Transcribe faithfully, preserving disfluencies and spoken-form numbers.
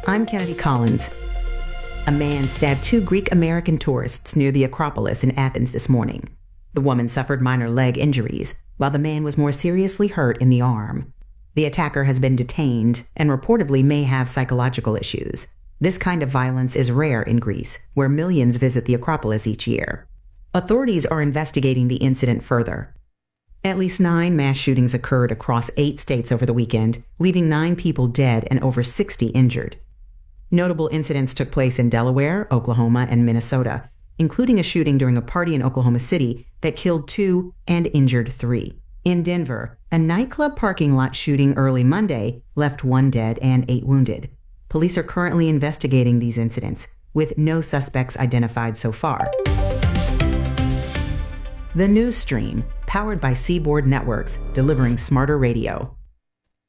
I'm Kennedy Collins. A man stabbed two Greek-American tourists near the Acropolis in Athens this morning. The woman suffered minor leg injuries, while the man was more seriously hurt in the arm. The attacker has been detained and reportedly may have psychological issues. This kind of violence is rare in Greece, where millions visit the Acropolis each year. Authorities are investigating the incident further. At least nine mass shootings occurred across eight states over the weekend, leaving nine people dead and over sixty injured. Notable incidents took place in Delaware, Oklahoma, and Minnesota, including a shooting during a party in Oklahoma City that killed two and injured three. In Denver, a nightclub parking lot shooting early Monday left one dead and eight wounded. Police are currently investigating these incidents, with no suspects identified so far. The News Stream, powered by Seaboard Networks, delivering smarter radio.